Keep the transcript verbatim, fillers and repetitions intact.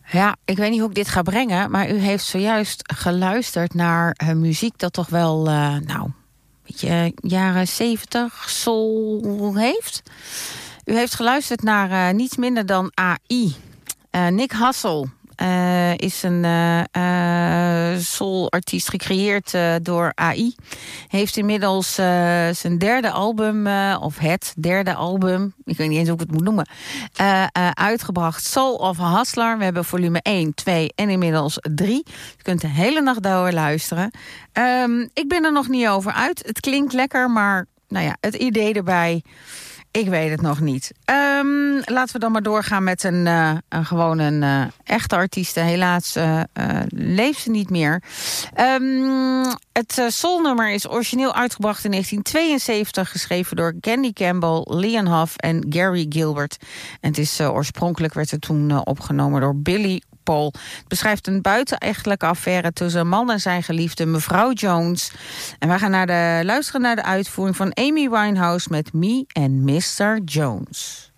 Ja, ik weet niet hoe ik dit ga brengen, maar u heeft zojuist geluisterd naar uh, muziek dat toch wel, uh, nou, een beetje jaren zeventig soul heeft. U heeft geluisterd naar uh, niets minder dan A I. Uh, Nick Hassel uh, is een uh, uh, soul-artiest gecreëerd uh, door A I. Heeft inmiddels uh, zijn derde album, uh, of het derde album, ik weet niet eens hoe ik het moet noemen, uh, uh, uitgebracht. Soul of a Hustler. We hebben volume één, twee en inmiddels drie. Je kunt de hele nacht door luisteren. Um, ik ben er nog niet over uit. Het klinkt lekker, maar nou ja, het idee erbij, ik weet het nog niet. Um, laten we dan maar doorgaan met een, uh, een gewoon een uh, echte artiest. Helaas uh, uh, leeft ze niet meer. Um, het uh, soulnummer is origineel uitgebracht in negentien tweeënzeventig... geschreven door Candy Campbell, Leon Huff en Gary Gilbert. En het is uh, oorspronkelijk werd het toen uh, opgenomen door Billy Paul. Het beschrijft een buitenechtelijke affaire tussen een man en zijn geliefde mevrouw Jones. En wij gaan naar de, luisteren naar de uitvoering van Amy Winehouse met Me and mister Jones.